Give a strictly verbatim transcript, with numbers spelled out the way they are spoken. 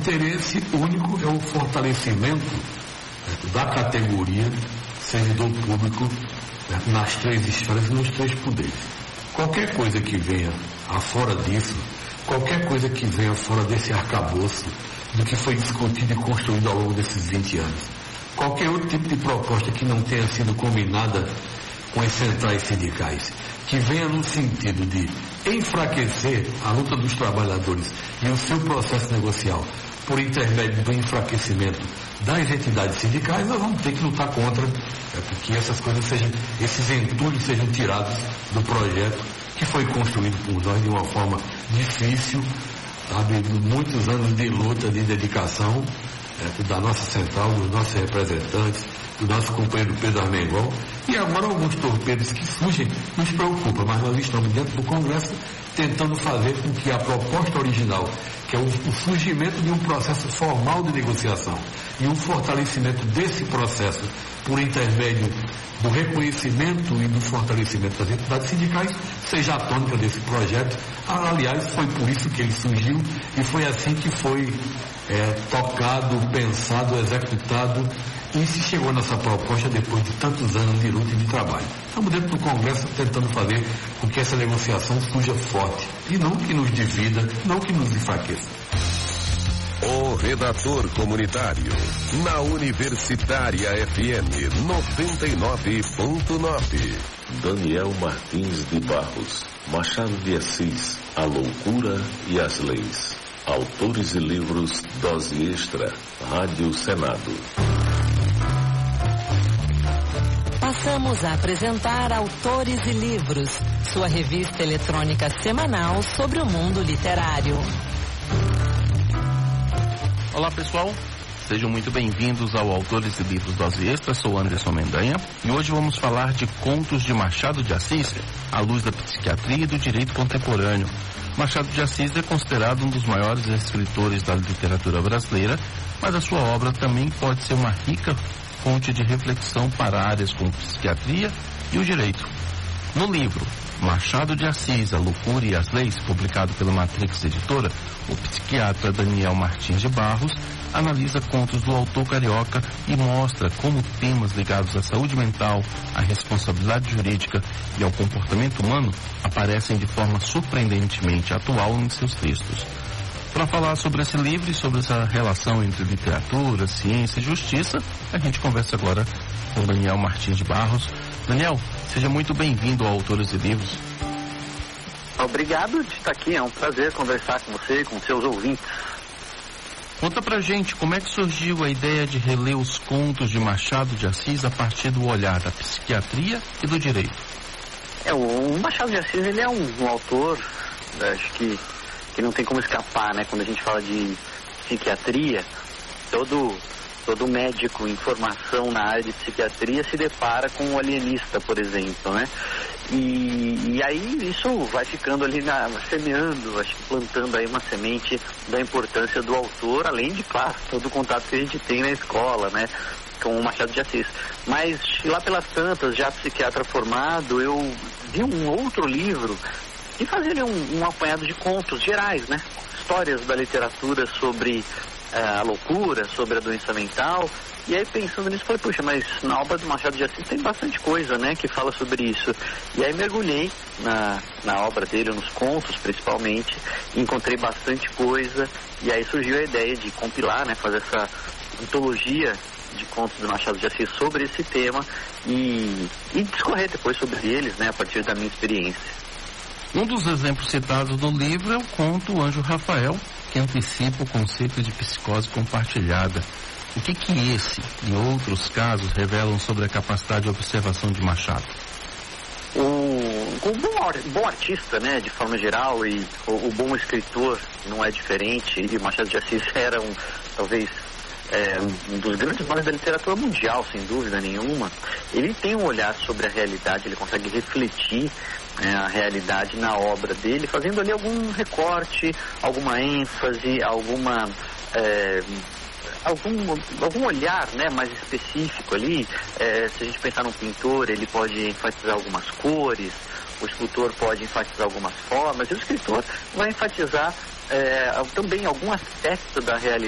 interesse único é o fortalecimento da categoria servidor público, né, nas três esferas e nos três poderes. Qualquer coisa que venha afora disso, qualquer coisa que venha fora desse arcabouço do que foi discutido e construído ao longo desses vinte anos, qualquer outro tipo de proposta que não tenha sido combinada com as centrais sindicais, que venha no sentido de enfraquecer a luta dos trabalhadores e o seu processo negocial por intermédio do enfraquecimento das entidades sindicais, nós vamos ter que lutar contra, é, porque essas coisas sejam, esses entulhos sejam tirados do projeto que foi construído por nós de uma forma difícil, sabe, muitos anos de luta, de dedicação, é, da nossa central, dos nossos representantes, do nosso companheiro Pedro Armengol, e agora alguns torpedos que surgem nos preocupam, mas nós estamos dentro do Congresso tentando fazer com que a proposta original, que é o, o surgimento de um processo formal de negociação e o fortalecimento desse processo por intermédio do reconhecimento e do fortalecimento das entidades sindicais, seja a tônica desse projeto. Aliás, foi por isso que ele surgiu e foi assim que foi é, tocado, pensado, executado e se chegou nessa proposta depois de tantos anos de luta e de trabalho. Estamos dentro do Congresso tentando fazer com que essa negociação surja forte e não que nos divida, não que nos enfraqueça. O redator comunitário, na Universitária F M noventa e nove ponto nove. Daniel Martins de Barros, Machado de Assis, A Loucura e as Leis. Autores e livros, Dose Extra, Rádio Senado. Passamos a apresentar Autores e Livros, sua revista eletrônica semanal sobre o mundo literário. Olá pessoal, sejam muito bem-vindos ao Autores e Livros Dose Extra, sou Anderson Mendanha e hoje vamos falar de contos de Machado de Assis, à luz da psiquiatria e do direito contemporâneo. Machado de Assis é considerado um dos maiores escritores da literatura brasileira, mas a sua obra também pode ser uma rica fonte de reflexão para áreas como psiquiatria e o direito. No livro Machado de Assis, A Loucura e as Leis, publicado pela Matrix Editora, o psiquiatra Daniel Martins de Barros analisa contos do autor carioca e mostra como temas ligados à saúde mental, à responsabilidade jurídica e ao comportamento humano aparecem de forma surpreendentemente atual em seus textos. Para falar sobre esse livro e sobre essa relação entre literatura, ciência e justiça, a gente conversa agora com Daniel Martins de Barros. Daniel, seja muito bem-vindo ao Autores e Livros. Obrigado de estar aqui, é um prazer conversar com você, com seus ouvintes. Conta pra gente como é que surgiu a ideia de reler os contos de Machado de Assis a partir do olhar da psiquiatria e do direito. É, o Machado de Assis, ele é um, um autor, acho que, que não tem como escapar, né? Quando a gente fala de psiquiatria, todo... Todo médico em formação na área de psiquiatria se depara com um alienista, por exemplo, né? E, e aí isso vai ficando ali, na, semeando, acho que plantando aí uma semente da importância do autor, além de, claro, todo o contato que a gente tem na escola, né? Com o Machado de Assis. Mas lá pelas tantas, já psiquiatra formado, eu vi um outro livro e fazia ali um, um apanhado de contos gerais, né? Histórias da literatura sobre a loucura, sobre a doença mental. E aí pensando nisso, falei, puxa, mas na obra do Machado de Assis tem bastante coisa, né, que fala sobre isso. E aí mergulhei na, na obra dele, nos contos principalmente, e encontrei bastante coisa, e aí surgiu a ideia de compilar, né, fazer essa antologia de contos do Machado de Assis sobre esse tema e, e discorrer depois sobre eles, né, a partir da minha experiência. Um dos exemplos citados no livro é o conto O Anjo Rafael, que antecipa o conceito de psicose compartilhada. O que que esse e outros casos revelam sobre a capacidade de observação de Machado? O, o bom, bom artista, né, de forma geral, e o, o bom escritor não é diferente, e Machado de Assis era um, talvez, é, um dos grandes nomes da literatura mundial, sem dúvida nenhuma. Ele tem um olhar sobre a realidade, ele consegue refletir É, a realidade na obra dele, fazendo ali algum recorte, alguma ênfase, alguma é, algum, algum olhar, né, mais específico ali. É, se a gente pensar num pintor, ele pode enfatizar algumas cores, o escultor pode enfatizar algumas formas, e o escritor vai enfatizar é, também algum aspecto da realidade